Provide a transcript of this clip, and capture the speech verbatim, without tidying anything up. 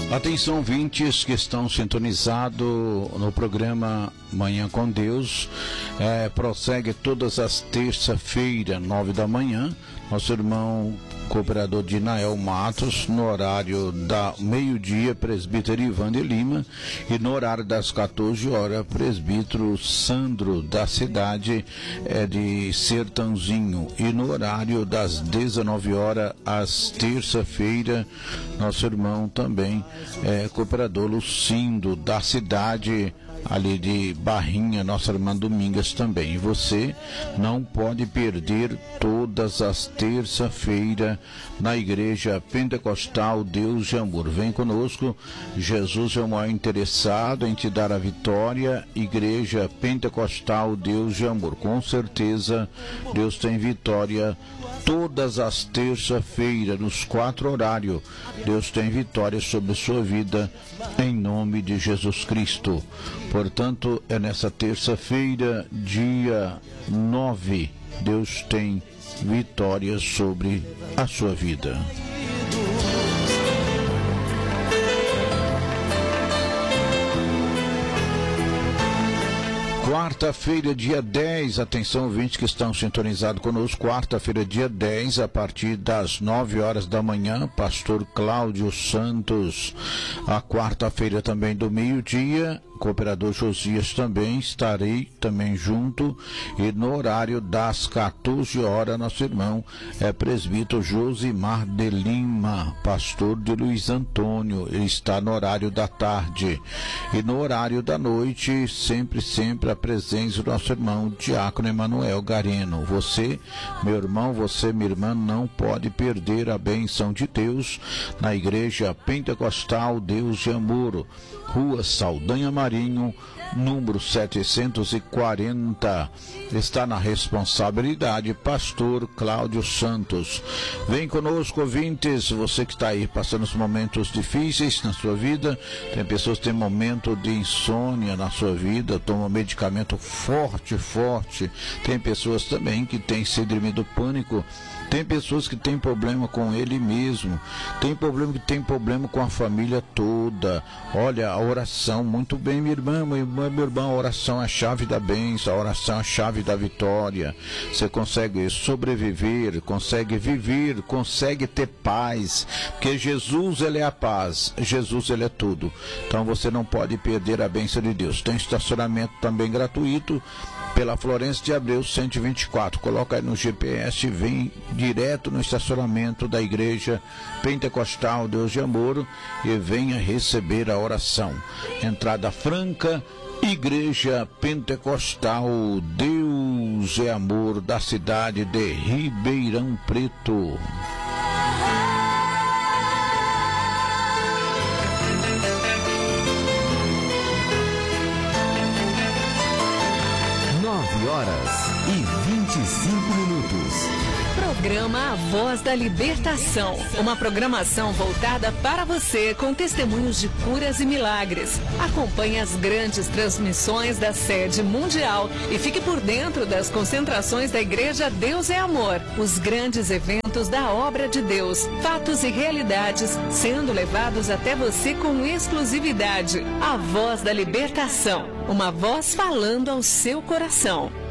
Atenção, ouvintes que estão sintonizados no programa Manhã com Deus. É, prossegue todas as terça-feiras, nove da manhã. Nosso irmão cooperador Dinael Matos, no horário da meio-dia, presbítero Ivan de Lima, e no horário das quatorze horas, presbítero Sandro, da cidade é, de Sertãozinho, e no horário das dezenove horas, às terça-feira, nosso irmão também é, cooperador Lucindo, da cidade ali de Barrinha, nossa irmã Domingas também. E você não pode perder todas as terça-feiras na Igreja Pentecostal Deus de Amor. Vem conosco, Jesus é o maior interessado em te dar a vitória. Igreja Pentecostal Deus de Amor, com certeza Deus tem vitória todas as terça-feiras, nos quatro horários. Deus tem vitória sobre sua vida, em nome de Jesus Cristo. Portanto, é nessa terça-feira, dia nove, Deus tem vitória sobre a sua vida. Quarta-feira, dia dez, atenção, ouvintes que estão sintonizados conosco, quarta-feira, dia dez, a partir das nove horas da manhã, pastor Cláudio Santos. A quarta-feira também do meio-dia, cooperador Josias também, estarei também junto, e no horário das quatorze horas, nosso irmão é presbítero Josimar de Lima, pastor de Luiz Antônio, ele está no horário da tarde, e no horário da noite, sempre, sempre a presença do nosso irmão Diácono Emanuel Gareno. Você, meu irmão, você, minha irmã, não pode perder a bênção de Deus na Igreja Pentecostal Deus de Amor, Rua Saldanha Marinho, número setecentos e quarenta. Está na responsabilidade pastor Cláudio Santos. Vem conosco, ouvintes, você que está aí passando os momentos difíceis na sua vida. Tem pessoas que têm momento de insônia na sua vida, tomam medicamento forte, forte. Tem pessoas também que têm síndrome do pânico. Tem pessoas que têm problema com ele mesmo. Tem problema que tem problema com a família toda. Olha, a oração, muito bem, minha irmã, minha irmã, meu irmão, a oração é a chave da bênção, a oração é a chave da vitória. Você consegue sobreviver, consegue viver, consegue ter paz, porque Jesus, ele é a paz, Jesus, ele é tudo. Então você não pode perder a bênção de Deus. Tem estacionamento também gratuito pela Florencio de Abreu cento e vinte e quatro. Coloca aí no G P S, vem direto no estacionamento da Igreja Pentecostal Deus de Amor e venha receber a oração. Entrada franca, Igreja Pentecostal Deus é Amor, da cidade de Ribeirão Preto. nove horas e vinte e cinco minutos. Programa A Voz da Libertação, uma programação voltada para você com testemunhos de curas e milagres. Acompanhe as grandes transmissões da sede mundial e fique por dentro das concentrações da Igreja Deus é Amor, os grandes eventos da obra de Deus, fatos e realidades sendo levados até você com exclusividade. A Voz da Libertação, uma voz falando ao seu coração.